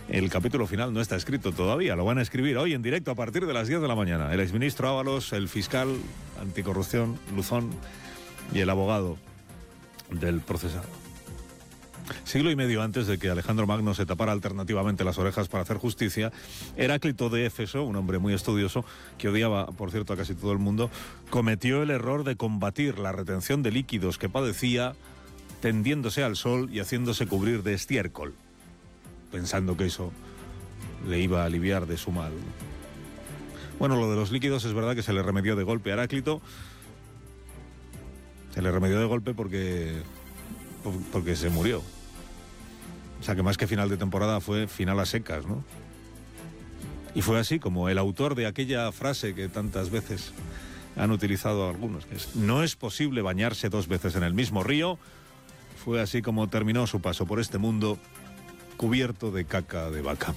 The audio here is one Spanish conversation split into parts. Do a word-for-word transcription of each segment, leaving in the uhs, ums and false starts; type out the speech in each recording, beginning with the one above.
El capítulo final no está escrito todavía, lo van a escribir hoy en directo a partir de las diez de la mañana. El exministro Ábalos, el fiscal anticorrupción Luzón y el abogado del procesado. Siglo y medio antes de que Alejandro Magno se tapara alternativamente las orejas para hacer justicia, Heráclito de Éfeso, un hombre muy estudioso, que odiaba, por cierto, a casi todo el mundo, cometió el error de combatir la retención de líquidos que padecía tendiéndose al sol y haciéndose cubrir de estiércol, pensando que eso le iba a aliviar de su mal. Bueno, lo de los líquidos es verdad que se le remedió de golpe a Heráclito. Se le remedió de golpe porque, porque se murió. O sea que más que final de temporada fue final a secas, ¿no? Y fue así como el autor de aquella frase que tantas veces han utilizado algunos, que es: no es posible bañarse dos veces en el mismo río. Fue así como terminó su paso por este mundo cubierto de caca de vaca.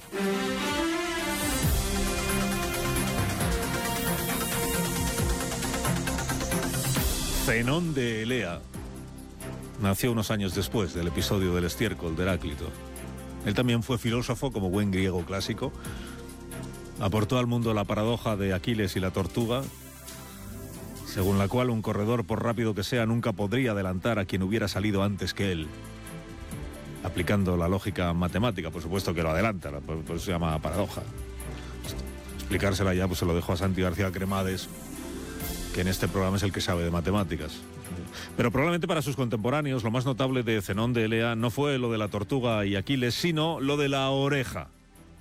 Zenón de Elea nació unos años después del episodio del estiércol de Heráclito. Él también fue filósofo como buen griego clásico. Aportó al mundo la paradoja de Aquiles y la tortuga, según la cual un corredor, por rápido que sea, nunca podría adelantar a quien hubiera salido antes que él. Aplicando la lógica matemática, por supuesto que lo adelanta, por, por eso se llama paradoja. Explicársela ya pues se lo dejo a Santi García Cremades, que en este programa es el que sabe de matemáticas. Pero probablemente para sus contemporáneos lo más notable de Zenón de Elea no fue lo de la tortuga y Aquiles, sino lo de la oreja.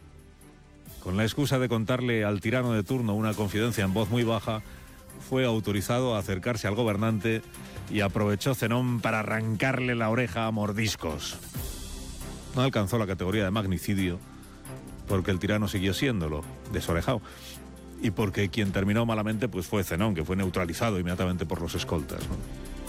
Con la excusa de contarle al tirano de turno una confidencia en voz muy baja, fue autorizado a acercarse al gobernante y aprovechó Zenón para arrancarle la oreja a mordiscos. No alcanzó la categoría de magnicidio porque el tirano siguió siéndolo, desorejado, y porque quien terminó malamente pues fue Zenón, que fue neutralizado inmediatamente por los escoltas, ¿no?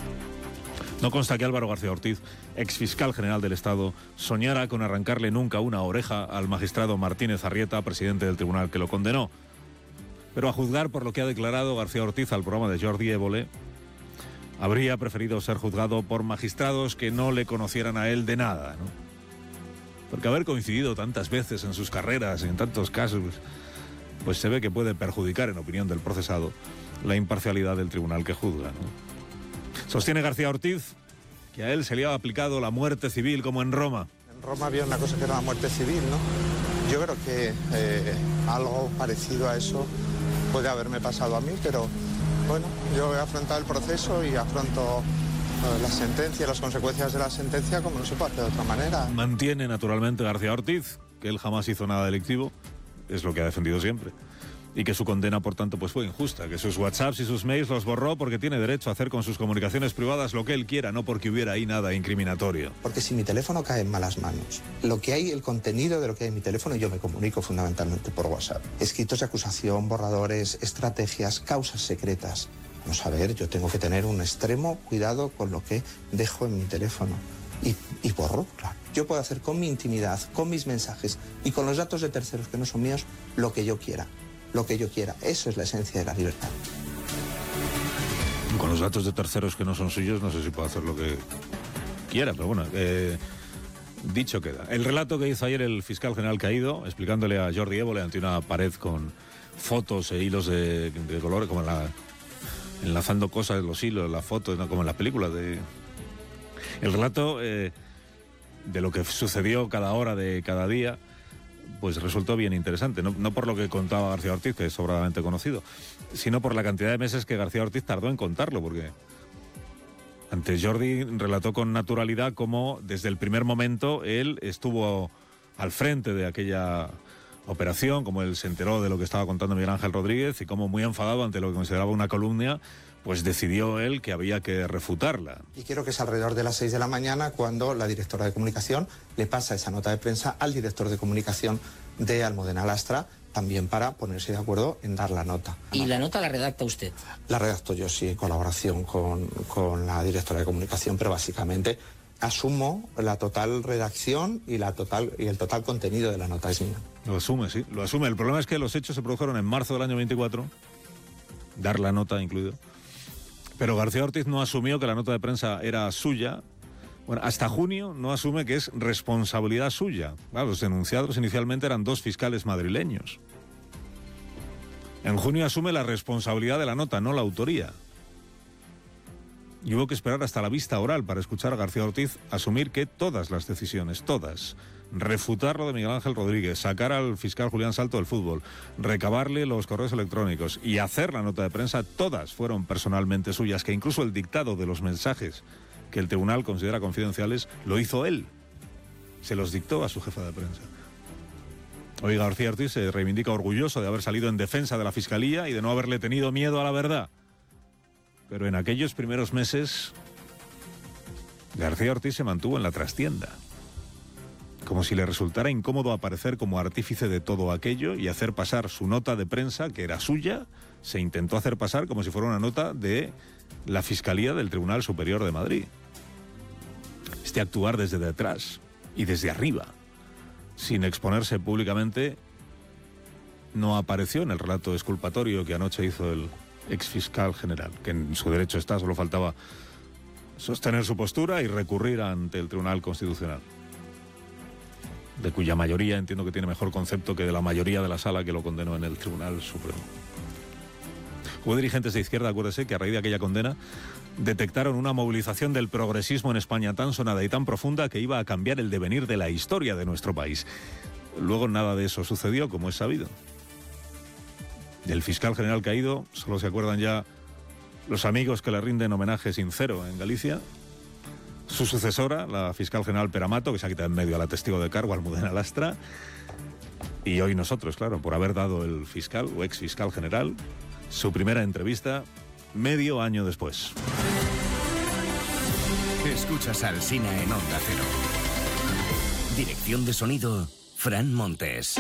No consta que Álvaro García Ortiz, exfiscal general del Estado, soñara con arrancarle nunca una oreja al magistrado Martínez Arrieta, presidente del tribunal que lo condenó. Pero a juzgar por lo que ha declarado García Ortiz al programa de Jordi Évole, habría preferido ser juzgado por magistrados que no le conocieran a él de nada, ¿no? Porque haber coincidido tantas veces en sus carreras, en tantos casos, pues se ve que puede perjudicar, en opinión del procesado, la imparcialidad del tribunal que juzga, ¿no? Sostiene García Ortiz que a él se le ha aplicado la muerte civil como en Roma. En Roma había una cosa que era la muerte civil, ¿no? Yo creo que eh, algo parecido a eso puede haberme pasado a mí, pero bueno, yo he afrontado el proceso y afronto eh, la sentencia, las consecuencias de la sentencia como no se puede hacer de otra manera. Mantiene naturalmente García Ortiz que él jamás hizo nada delictivo, es lo que ha defendido siempre, y que su condena, por tanto, pues fue injusta, que sus WhatsApps y sus mails los borró porque tiene derecho a hacer con sus comunicaciones privadas lo que él quiera, no porque hubiera ahí nada incriminatorio. Porque si mi teléfono cae en malas manos, lo que hay, el contenido de lo que hay en mi teléfono, yo me comunico fundamentalmente por WhatsApp. Escritos de acusación, borradores, estrategias, causas secretas. Vamos a ver, yo tengo que tener un extremo cuidado con lo que dejo en mi teléfono. Y, y borro, claro. Yo puedo hacer con mi intimidad, con mis mensajes y con los datos de terceros que no son míos, lo que yo quiera. Lo que yo quiera. Eso es la esencia de la libertad. Con los datos de terceros que no son suyos, no sé si puedo hacer lo que quiera, pero bueno, eh, dicho queda. El relato que hizo ayer el fiscal general caído, explicándole a Jordi Évole ante una pared con fotos e hilos de, de colores, como en la, enlazando cosas, los hilos, las fotos, ¿no? Como en las películas. De, el relato eh, de lo que sucedió cada hora de cada día, pues resultó bien interesante, no, no por lo que contaba García Ortiz, que es sobradamente conocido, sino por la cantidad de meses que García Ortiz tardó en contarlo, porque ante Jordi relató con naturalidad cómo desde el primer momento él estuvo al frente de aquella operación, como él se enteró de lo que estaba contando Miguel Ángel Rodríguez y cómo, muy enfadado ante lo que consideraba una calumnia, pues decidió él que había que refutarla. Y quiero que es alrededor de las seis de la mañana cuando la directora de comunicación le pasa esa nota de prensa al director de comunicación de Almudena Lastra, también para ponerse de acuerdo en dar la nota. ¿Y la nota la redacta usted? La redacto yo, sí, en colaboración con, con la directora de comunicación, pero básicamente asumo la total redacción y, la total, y el total contenido de la nota es mía. Lo asume, sí, lo asume. El problema es que los hechos se produjeron en marzo del año veinticuatro, dar la nota incluido. Pero García Ortiz no asumió que la nota de prensa era suya, Bueno, hasta junio no asume que es responsabilidad suya. Claro, los denunciados inicialmente eran dos fiscales madrileños. En junio asume la responsabilidad de la nota, no la autoría. Y hubo que esperar hasta la vista oral para escuchar a García Ortiz asumir que todas las decisiones, todas, refutar lo de Miguel Ángel Rodríguez, sacar al fiscal Julián Salto del fútbol, recabarle los correos electrónicos y hacer la nota de prensa, todas fueron personalmente suyas, que incluso el dictado de los mensajes que el tribunal considera confidenciales lo hizo él. Se los dictó a su jefa de prensa. Hoy García Ortiz se reivindica orgulloso de haber salido en defensa de la Fiscalía y de no haberle tenido miedo a la verdad. Pero en aquellos primeros meses, García Ortiz se mantuvo en la trastienda. Como si le resultara incómodo aparecer como artífice de todo aquello y hacer pasar su nota de prensa, que era suya, se intentó hacer pasar como si fuera una nota de la Fiscalía del Tribunal Superior de Madrid. Este actuar desde detrás y desde arriba, sin exponerse públicamente, no apareció en el relato exculpatorio que anoche hizo el exfiscal general, que en su derecho está, solo faltaba sostener su postura y recurrir ante el Tribunal Constitucional, de cuya mayoría entiendo que tiene mejor concepto que de la mayoría de la sala que lo condenó en el Tribunal Supremo. Hubo dirigentes de izquierda, acuérdese, que a raíz de aquella condena detectaron una movilización del progresismo en España tan sonada y tan profunda que iba a cambiar el devenir de la historia de nuestro país. Luego nada de eso sucedió, como es sabido. Del fiscal general caído solo se acuerdan ya los amigos que le rinden homenaje sincero en Galicia. Su sucesora, la fiscal general Peramato, que se ha quitado en medio a la testigo de cargo, Almudena Lastra. Y hoy nosotros, claro, por haber dado el fiscal o ex fiscal general su primera entrevista medio año después. Escuchas al Alsina en Onda Cero. Dirección de sonido, Fran Montes.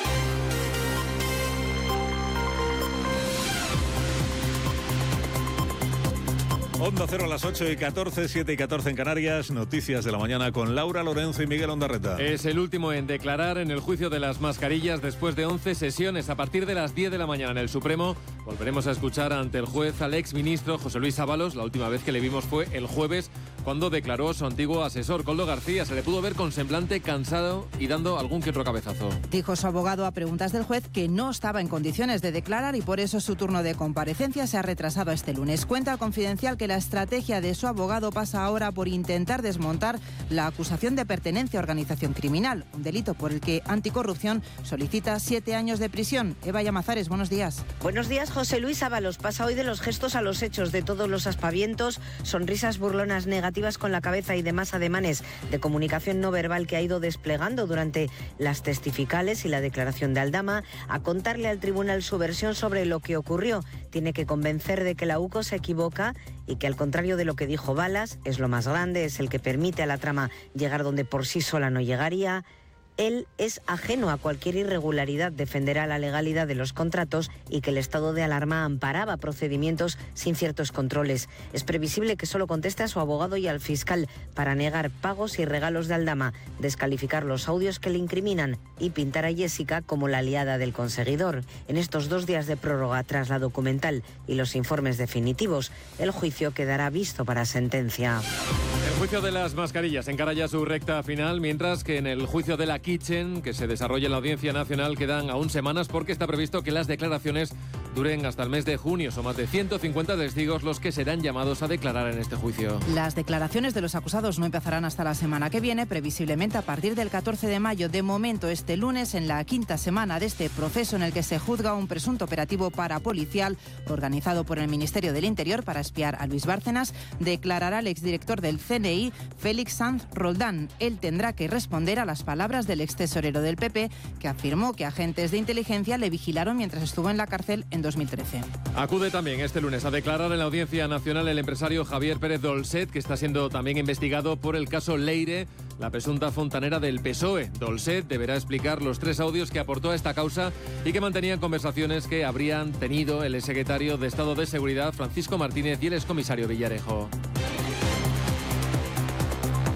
Onda Cero a las ocho y catorce, siete y catorce en Canarias. Noticias de la mañana con Laura Lorenzo y Miguel Ondarreta. Es el último en declarar en el juicio de las mascarillas después de once sesiones. A partir de las diez de la mañana en el Supremo volveremos a escuchar ante el juez al exministro José Luis Ábalos. La última vez que le vimos fue el jueves, cuando declaró su antiguo asesor, Koldo García. Se le pudo ver con semblante cansado y dando algún que otro cabezazo. Dijo su abogado a preguntas del juez que no estaba en condiciones de declarar y por eso su turno de comparecencia se ha retrasado este lunes. Cuenta al Confidencial que la estrategia de su abogado pasa ahora por intentar desmontar la acusación de pertenencia a organización criminal, un delito por el que Anticorrupción solicita siete años de prisión. Eva Llamazares, buenos días. Buenos días. José Luis Ábalos pasa hoy de los gestos a los hechos, de todos los aspavientos, sonrisas burlonas negativas con la cabeza y demás ademanes de comunicación no verbal que ha ido desplegando durante las testificales y la declaración de Aldama, a contarle al tribunal su versión sobre lo que ocurrió. Tiene que convencer de que la UCO se equivoca y que, al contrario de lo que dijo Balas, es lo más grande, es el que permite a la trama llegar donde por sí sola no llegaría. Él es ajeno a cualquier irregularidad, defenderá la legalidad de los contratos y que el estado de alarma amparaba procedimientos sin ciertos controles. Es previsible que solo conteste a su abogado y al fiscal para negar pagos y regalos de Aldama, descalificar los audios que le incriminan y pintar a Jessica como la aliada del conseguidor. En estos dos días de prórroga tras la documental y los informes definitivos, el juicio quedará visto para sentencia. El juicio de las mascarillas encara ya su recta final, mientras que en el juicio de la Kitchen, que se desarrolla en la Audiencia Nacional, quedan aún semanas porque está previsto que las declaraciones duren hasta el mes de junio. Son más de ciento cincuenta testigos los que serán llamados a declarar en este juicio. Las declaraciones de los acusados no empezarán hasta la semana que viene, previsiblemente a partir del catorce de mayo. De momento, este lunes, en la quinta semana de este proceso en el que se juzga un presunto operativo parapolicial organizado por el Ministerio del Interior para espiar a Luis Bárcenas, declarará el exdirector del C N I, Félix Sanz Roldán. Él tendrá que responder a las palabras del ex tesorero del P P, que afirmó que agentes de inteligencia le vigilaron mientras estuvo en la cárcel en dos mil trece. Acude también este lunes a declarar en la Audiencia Nacional el empresario Javier Pérez Dolcet, que está siendo también investigado por el caso Leire, la presunta fontanera del P S O E. Dolcet deberá explicar los tres audios que aportó a esta causa y que mantenían conversaciones que habrían tenido el exsecretario de Estado de Seguridad, Francisco Martínez, y el excomisario Villarejo.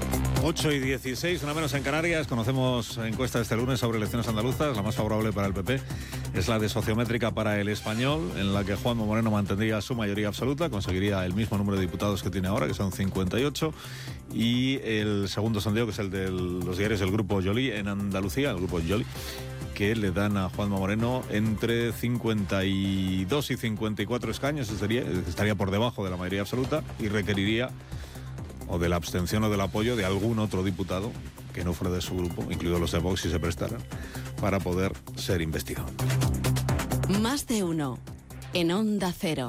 ocho y dieciséis, una menos en Canarias. Conocemos encuesta este lunes sobre elecciones andaluzas. La más favorable para el P P es la de Sociométrica para el Español, en la que Juanma Moreno mantendría su mayoría absoluta, conseguiría el mismo número de diputados que tiene ahora, que son cincuenta y ocho. Y el segundo sondeo, que es el de los diarios del Grupo Joly en Andalucía, el Grupo Joly, que le dan a Juanma Moreno entre cincuenta y dos y cincuenta y cuatro escaños, estaría, estaría por debajo de la mayoría absoluta y requeriría o de la abstención o del apoyo de algún otro diputado que no fuera de su grupo, incluidos los de Vox si se prestaran, para poder ser investigado. Más de uno en Onda Cero.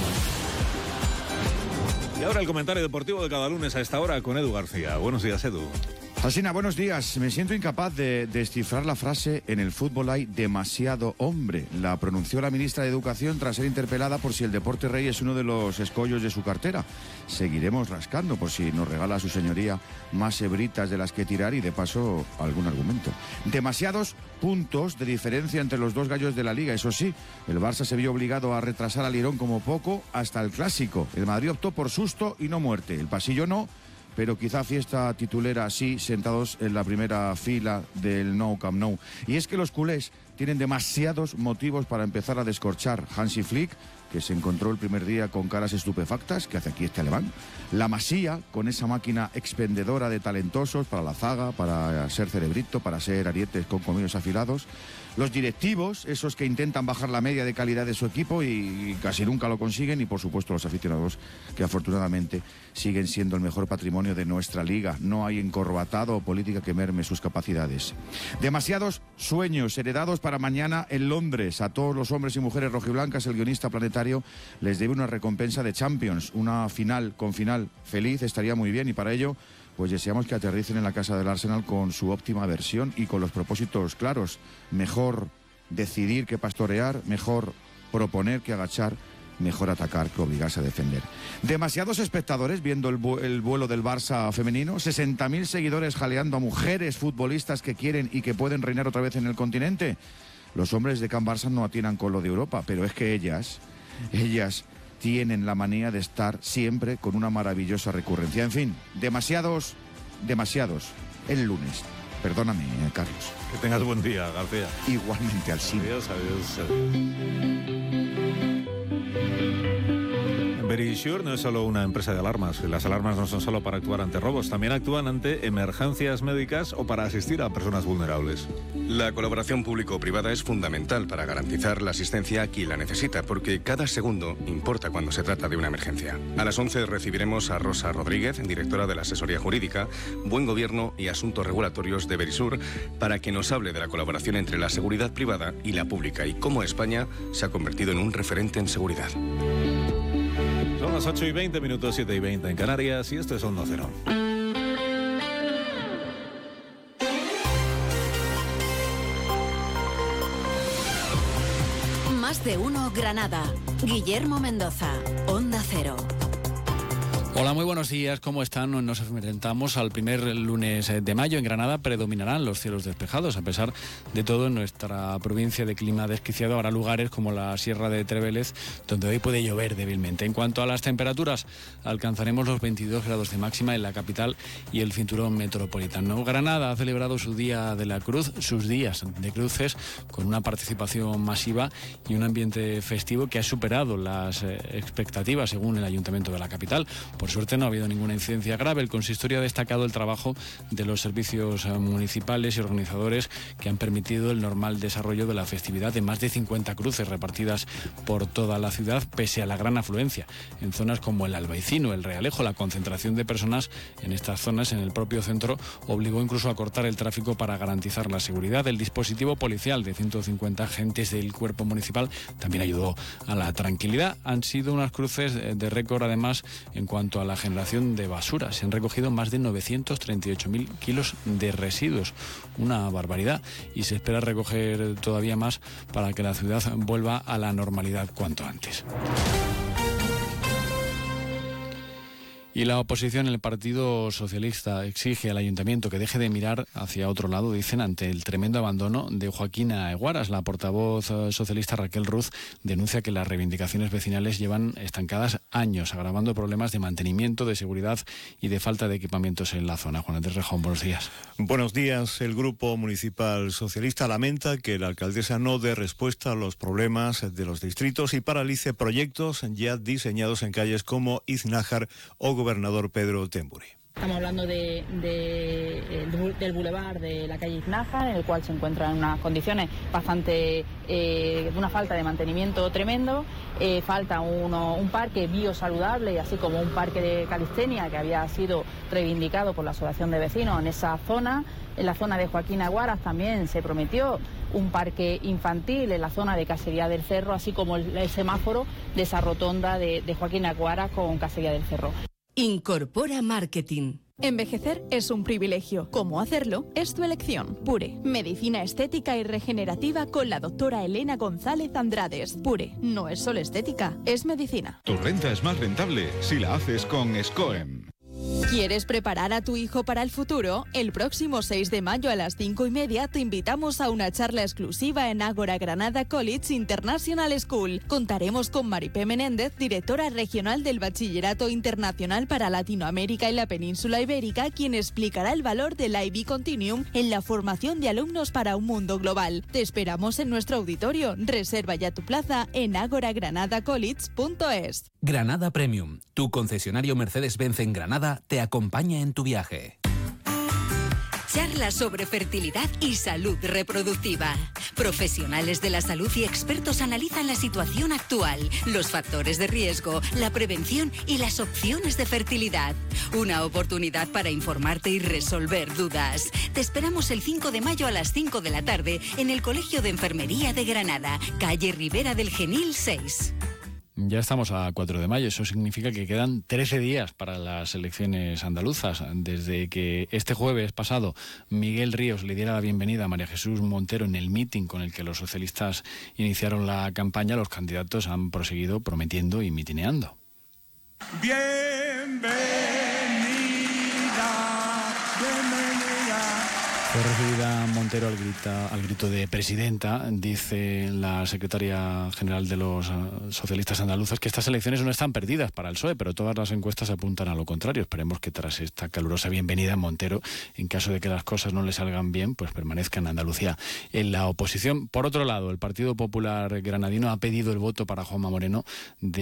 Y ahora el comentario deportivo de cada lunes a esta hora con Edu García. Buenos días, Edu. Alsina, buenos días. Me siento incapaz de descifrar la frase "en el fútbol hay demasiado hombre". La pronunció la ministra de Educación tras ser interpelada por si el deporte rey es uno de los escollos de su cartera. Seguiremos rascando por si nos regala su señoría más hebritas de las que tirar y de paso algún argumento. Demasiados puntos de diferencia entre los dos gallos de la Liga. Eso sí, el Barça se vio obligado a retrasar al Lirón como poco hasta el Clásico. El Madrid optó por susto y no muerte. El pasillo no, pero quizá fiesta titulera sí, sentados en la primera fila del Nou Camp Nou. Y es que los culés tienen demasiados motivos para empezar a descorchar. Hansi Flick, que se encontró el primer día con caras estupefactas, que hace aquí este alemán. La Masía, con esa máquina expendedora de talentosos para la zaga, para ser cerebrito, para ser arietes con colmillos afilados. Los directivos, esos que intentan bajar la media de calidad de su equipo y casi nunca lo consiguen. Y por supuesto los aficionados, que afortunadamente siguen siendo el mejor patrimonio de nuestra liga. No hay encorbatado o política que merme sus capacidades. Demasiados sueños heredados para mañana en Londres. A todos los hombres y mujeres rojiblancas, el guionista planetario les debe una recompensa de Champions. Una final con final feliz estaría muy bien, y para ello pues deseamos que aterricen en la casa del Arsenal con su óptima versión y con los propósitos claros. Mejor decidir que pastorear, mejor proponer que agachar, mejor atacar que obligarse a defender. Demasiados espectadores viendo el, vu el vuelo del Barça femenino, sesenta mil seguidores jaleando a mujeres futbolistas que quieren y que pueden reinar otra vez en el continente. Los hombres de Can Barça no atinan con lo de Europa, pero es que ellas, ellas tienen la manía de estar siempre con una maravillosa recurrencia. En fin, demasiados, demasiados. El lunes. Perdóname, eh, Carlos. Que tengas buen día, García. Igualmente, al sí. Adiós, adiós, adiós. Verisure no es solo una empresa de alarmas. Las alarmas no son solo para actuar ante robos, también actúan ante emergencias médicas o para asistir a personas vulnerables. La colaboración público-privada es fundamental para garantizar la asistencia a quien la necesita, porque cada segundo importa cuando se trata de una emergencia. A las once recibiremos a Rosa Rodríguez, directora de la Asesoría Jurídica, Buen Gobierno y Asuntos Regulatorios de Verisure, para que nos hable de la colaboración entre la seguridad privada y la pública y cómo España se ha convertido en un referente en seguridad. Son las ocho y veinte, minutos siete y veinte en Canarias, y esto es Onda Cero. Más de uno Granada. Guillermo Mendoza, Onda Cero. Hola, muy buenos días, ¿cómo están? Nos enfrentamos al primer lunes de mayo. En Granada predominarán los cielos despejados. A pesar de todo, en nuestra provincia de clima desquiciado habrá lugares como la Sierra de Trevélez, donde hoy puede llover débilmente. En cuanto a las temperaturas, alcanzaremos los veintidós grados de máxima en la capital y el cinturón metropolitano. Granada ha celebrado su Día de la Cruz, sus días de cruces, con una participación masiva y un ambiente festivo que ha superado las expectativas, según el Ayuntamiento de la capital. Por suerte no ha habido ninguna incidencia grave. El consistorio ha destacado el trabajo de los servicios municipales y organizadores que han permitido el normal desarrollo de la festividad de más de cincuenta cruces repartidas por toda la ciudad, pese a la gran afluencia. En zonas como el Albaicino, el Realejo, la concentración de personas en estas zonas, en el propio centro, obligó incluso a cortar el tráfico para garantizar la seguridad. El dispositivo policial de ciento cincuenta agentes del cuerpo municipal también ayudó a la tranquilidad. Han sido unas cruces de récord, además, en cuanto a la generación de basura. Se han recogido más de novecientos treinta y ocho mil kilos de residuos, una barbaridad, y se espera recoger todavía más para que la ciudad vuelva a la normalidad cuanto antes. Y la oposición, el Partido Socialista, exige al Ayuntamiento que deje de mirar hacia otro lado, dicen, ante el tremendo abandono de Joaquina Eguaras. La portavoz socialista Raquel Ruz denuncia que las reivindicaciones vecinales llevan estancadas años, agravando problemas de mantenimiento, de seguridad y de falta de equipamientos en la zona. Juan Andrés Rejón, buenos días. Buenos días. El Grupo Municipal Socialista lamenta que la alcaldesa no dé respuesta a los problemas de los distritos y paralice proyectos ya diseñados en calles como Iznájar o Gobernador Pedro Temburi. Estamos hablando de, de, del bulevar de la calle Iznájar, en el cual se encuentra en unas condiciones bastante, eh, de una falta de mantenimiento tremendo. Eh, falta uno, un parque biosaludable, así como un parque de calistenia que había sido reivindicado por la Asociación de Vecinos en esa zona. En la zona de Joaquina Eguaras también se prometió un parque infantil en la zona de Casería del Cerro, así como el, el semáforo de esa rotonda de, de Joaquina Eguaras con Casería del Cerro. Incorpora Marketing. Envejecer es un privilegio. ¿Cómo hacerlo? Es tu elección. Pure. Medicina estética y regenerativa con la doctora Elena González Andrades. Pure. No es solo estética, es medicina. Tu renta es más rentable si la haces con SCOEM. ¿Quieres preparar a tu hijo para el futuro? El próximo seis de mayo a las cinco y media te invitamos a una charla exclusiva en Ágora Granada College International School. Contaremos con Maripé Menéndez, directora regional del Bachillerato Internacional para Latinoamérica y la Península Ibérica, quien explicará el valor del I B Continuum en la formación de alumnos para un mundo global. Te esperamos en nuestro auditorio. Reserva ya tu plaza en agora granada college punto es. Granada Premium, tu concesionario Mercedes-Benz en Granada, te acompaña en tu viaje. Charlas sobre fertilidad y salud reproductiva. Profesionales de la salud y expertos analizan la situación actual, los factores de riesgo, la prevención y las opciones de fertilidad. Una oportunidad para informarte y resolver dudas. Te esperamos el cinco de mayo a las cinco de la tarde en el Colegio de Enfermería de Granada, calle Ribera del Genil seis. Ya estamos a cuatro de mayo, eso significa que quedan trece días para las elecciones andaluzas. Desde que este jueves pasado Miguel Ríos le diera la bienvenida a María Jesús Montero en el mitin con el que los socialistas iniciaron la campaña, los candidatos han proseguido prometiendo y mitineando. Bienvenida, bienvenida. Fue recibida Montero al, grita, al grito de presidenta. Dice la secretaria general de los socialistas andaluces que estas elecciones no están perdidas para el P S O E, pero todas las encuestas apuntan a lo contrario. Esperemos que tras esta calurosa bienvenida Montero, en caso de que las cosas no le salgan bien, pues permanezca en Andalucía en la oposición. Por otro lado, el Partido Popular Granadino ha pedido el voto para Juanma Moreno de